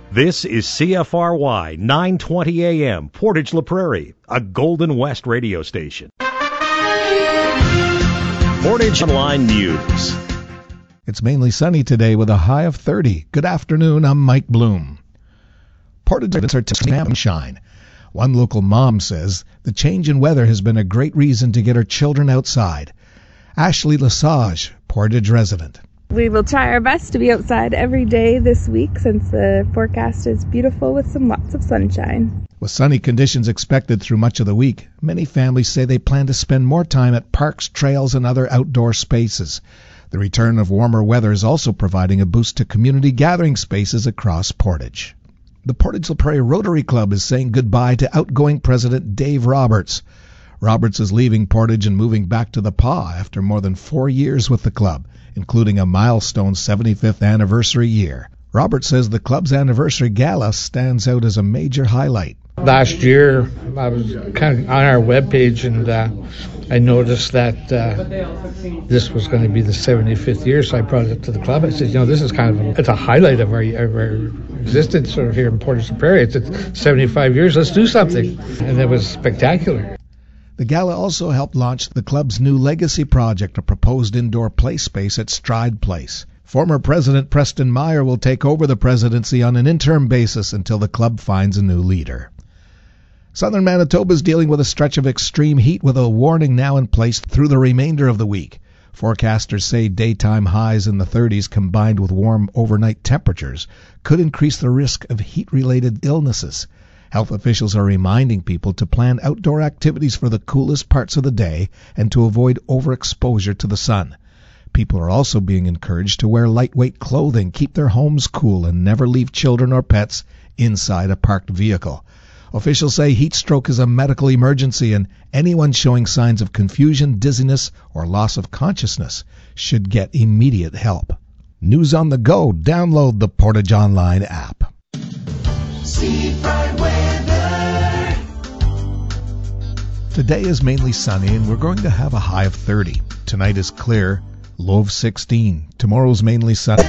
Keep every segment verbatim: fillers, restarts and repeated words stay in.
This is C F R Y nine twenty A M, Portage La Prairie, a Golden West radio station. Portage Online News. It's mainly sunny today with a high of thirty. Good afternoon, I'm Mike Bloom. Portage residents are testing sunshine. One local mom says the change in weather has been a great reason to get her children outside. Ashley Lesage, Portage resident. We will try our best to be outside every day this week since the forecast is beautiful with some lots of sunshine. With sunny conditions expected through much of the week, many families say they plan to spend more time at parks, trails, and other outdoor spaces. The return of warmer weather is also providing a boost to community gathering spaces across Portage. The Portage La Prairie Rotary Club is saying goodbye to outgoing President Dave Roberts. Roberts is leaving Portage and moving back to the P A after more than four years with the club, including a milestone seventy-fifth anniversary year. Roberts says the club's anniversary gala stands out as a major highlight. Last year, I was kind of on our webpage, and uh, I noticed that uh, this was going to be the seventy-fifth year, so I brought it to the club. I said, you know, this is kind of a, it's a highlight of our, of our existence sort of here in Portage La Prairie. It's, it's seventy-five years, let's do something. And it was spectacular. The gala also helped launch the club's new legacy project, a proposed indoor play space at Stride Place. Former President Preston Meyer will take over the presidency on an interim basis until the club finds a new leader. Southern Manitoba is dealing with a stretch of extreme heat with a warning now in place through the remainder of the week. Forecasters say daytime highs in the thirties combined with warm overnight temperatures could increase the risk of heat-related illnesses. Health officials are reminding people to plan outdoor activities for the coolest parts of the day and to avoid overexposure to the sun. People are also being encouraged to wear lightweight clothing, keep their homes cool, and never leave children or pets inside a parked vehicle. Officials say heat stroke is a medical emergency, and anyone showing signs of confusion, dizziness, or loss of consciousness should get immediate help. News on the go. Download the Portage Online app. Seafront weather. Today is mainly sunny, and we're going to have a high of thirty. Tonight is clear, low of sixteen. Tomorrow's mainly sunny.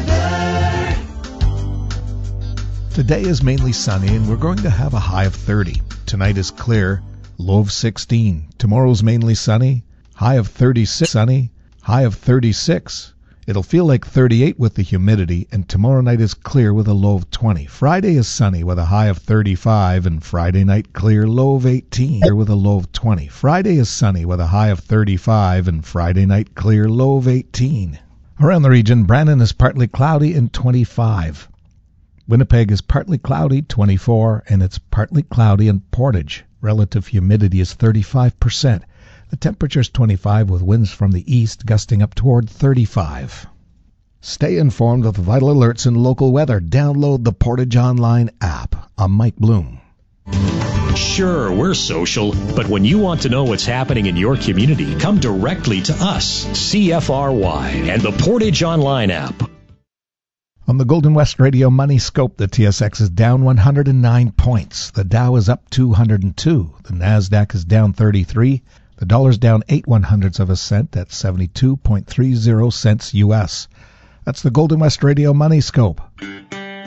Today is mainly sunny, and we're going to have a high of thirty. Tonight is clear, low of sixteen. Tomorrow's mainly sunny, high of thirty-six. Sunny, high of thirty-six. It'll feel like thirty-eight with the humidity, and tomorrow night is clear with a low of twenty. Friday is sunny with a high of thirty-five, and Friday night clear, low of eighteen. Here with a low of twenty. Friday is sunny with a high of thirty-five, and Friday night clear, low of eighteen. Around the region, Brandon is partly cloudy and twenty-five. Winnipeg is partly cloudy, twenty-four, and it's partly cloudy in Portage. Relative humidity is thirty-five percent. The temperature is twenty-five with winds from the east gusting up toward thirty-five. Stay informed with vital alerts and local weather. Download the Portage Online app. I'm Mike Bloom. Sure, we're social, but when you want to know what's happening in your community, come directly to us, C F R Y, and the Portage Online app. On the Golden West Radio Money Scope, the T S X is down one hundred nine points. The Dow is up two hundred two. The NASDAQ is down thirty-three. The dollar's down eight one hundredths of a cent at seventy-two point three zero cents U S. That's the Golden West Radio Money Scope.